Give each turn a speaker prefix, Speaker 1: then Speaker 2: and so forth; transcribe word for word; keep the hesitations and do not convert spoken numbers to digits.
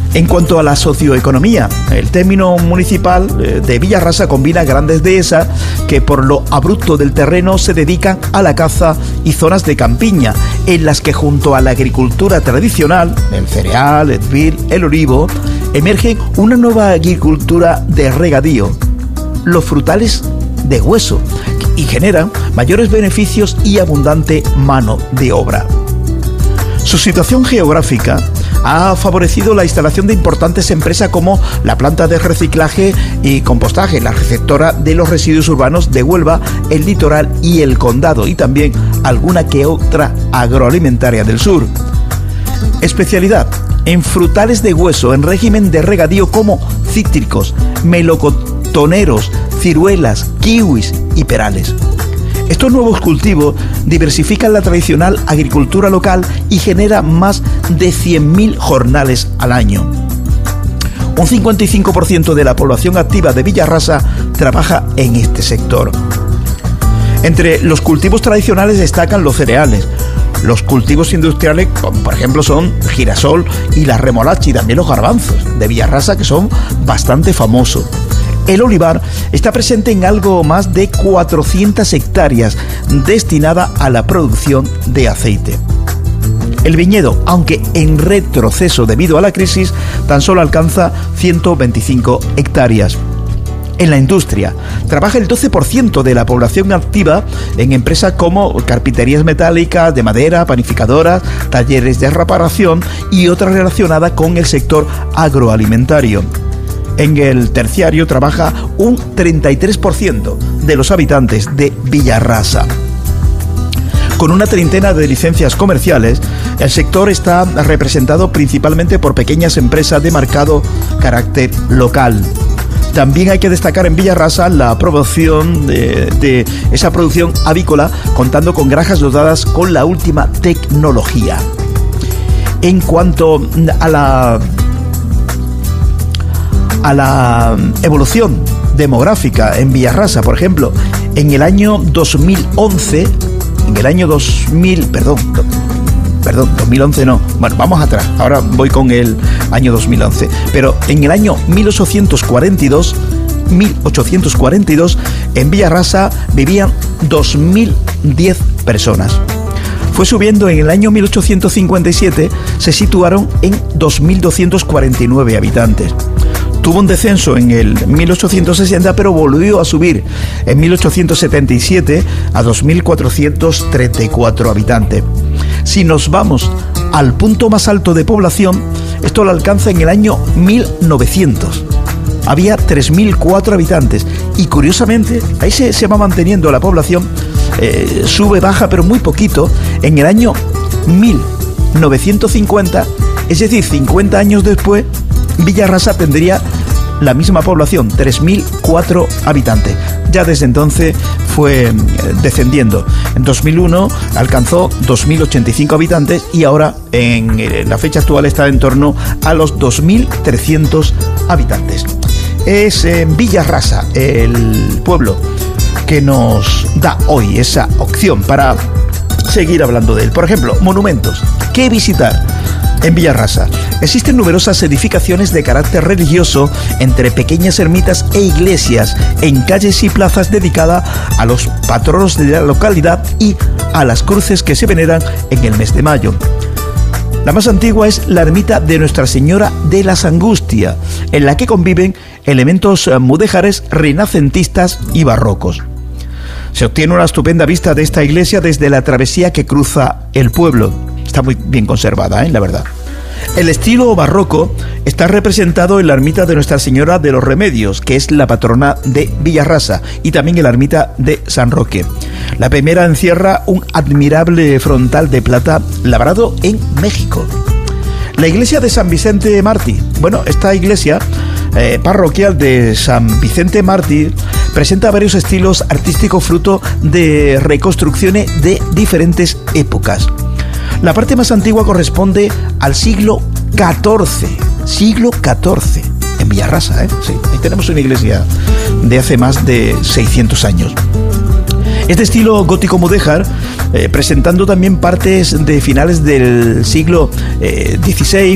Speaker 1: En cuanto a la socioeconomía, el término municipal de Villarrasa combina grandes dehesas que por lo abrupto del terreno se dedican a la caza y zonas de campiña, en las que junto a la agricultura tradicional, el cereal, el vid, el olivo, emerge una nueva agricultura de regadío, los frutales de hueso, y generan mayores beneficios y abundante mano de obra. Su situación geográfica ha favorecido la instalación de importantes empresas como la planta de reciclaje y compostaje, la receptora de los residuos urbanos de Huelva, el Litoral y el Condado, y también alguna que otra agroalimentaria del sur. Especialidad en frutales de hueso en régimen de regadío como cítricos, melocotoneros, ciruelas, kiwis y perales. Estos nuevos cultivos diversifican la tradicional agricultura local y generan más de cien mil jornales al año. Un cincuenta y cinco por ciento de la población activa de Villarrasa trabaja en este sector. Entre los cultivos tradicionales destacan los cereales. Los cultivos industriales, como por ejemplo, son girasol y la remolacha, y también los garbanzos de Villarrasa, que son bastante famosos. El olivar está presente en algo más de cuatrocientas hectáreas destinada a la producción de aceite. El viñedo, aunque en retroceso debido a la crisis, tan solo alcanza ciento veinticinco hectáreas. En la industria, trabaja el doce por ciento de la población activa en empresas como carpinterías metálicas, de madera, panificadoras, talleres de reparación y otras relacionadas con el sector agroalimentario. En el terciario trabaja un treinta y tres por ciento de los habitantes de Villarrasa. Con una treintena de licencias comerciales, el sector está representado principalmente por pequeñas empresas de marcado carácter local. También hay que destacar en Villarrasa la producción de, de esa producción avícola, contando con granjas dotadas con la última tecnología. En cuanto a la a la evolución demográfica en Villarrasa, por ejemplo, en el año dos mil once, en el año dos mil, perdón, perdón, dos mil once no, bueno, vamos atrás, ahora voy con el año dos mil once, pero en el año mil ochocientos cuarenta y dos, mil ochocientos cuarenta y dos, en Villarrasa vivían dos mil diez personas. Fue subiendo en el año mil ochocientos cincuenta y siete, se situaron en dos mil doscientos cuarenta y nueve habitantes. Tuvo un descenso en el mil ochocientos sesenta, pero volvió a subir en mil ochocientos setenta y siete a dos mil cuatrocientos treinta y cuatro habitantes. Si nos vamos al punto más alto de población, esto lo alcanza en el año mil novecientos. Había tres mil cuatro habitantes y curiosamente ahí se, se va manteniendo la población, eh, sube, baja, pero muy poquito. En el año mil novecientos cincuenta, es decir, cincuenta años después, Villarrasa tendría la misma población, tres mil cuatro habitantes. Ya desde entonces fue descendiendo. En dos mil uno alcanzó dos mil ochenta y cinco habitantes y ahora en la fecha actual está en torno a los dos mil trescientos habitantes. Es en Villarrasa el pueblo que nos da hoy esa opción para seguir hablando de él. Por ejemplo, monumentos. ¿Qué visitar en Villarrasa? Existen numerosas edificaciones de carácter religioso entre pequeñas ermitas e iglesias en calles y plazas dedicadas a los patronos de la localidad y a las cruces que se veneran en el mes de mayo. La más antigua es la ermita de Nuestra Señora de las Angustias, en la que conviven elementos mudéjares renacentistas y barrocos. Se obtiene una estupenda vista de esta iglesia desde la travesía que cruza el pueblo. Está muy bien conservada, ¿eh? La verdad. El estilo barroco está representado en la ermita de Nuestra Señora de los Remedios, que es la patrona de Villarrasa, y también en la ermita de San Roque. La primera encierra un admirable frontal de plata labrado en México. La iglesia de San Vicente Mártir. Bueno, esta iglesia eh, parroquial de San Vicente Mártir presenta varios estilos artísticos fruto de reconstrucciones de diferentes épocas. La parte más antigua corresponde al siglo catorce, siglo catorce, en Villarrasa, ¿eh? Sí, ahí tenemos una iglesia de hace más de seiscientos años. Es de estilo gótico mudéjar, eh, presentando también partes de finales del siglo eh, dieciséis,